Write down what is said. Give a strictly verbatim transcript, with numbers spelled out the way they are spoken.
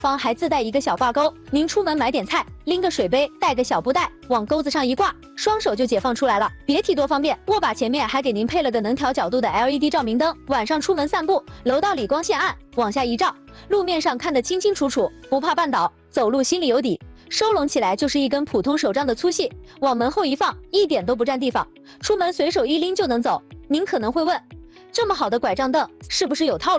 方还自带一个小挂钩，您出门买点菜，拎个水杯，带个小布袋，往钩子上一挂，双手就解放出来了，别提多方便。握把前面还给您配了个能调角度的 L E D 照明灯，晚上出门散步，楼道里光线暗，往下一照，路面上看得清清楚楚，不怕绊倒，走路心里有底。收拢起来就是一根普通手杖的粗细，往门后一放，一点都不占地方，出门随手一拎就能走。您可能会问，这么好的拐杖凳是不是有套路？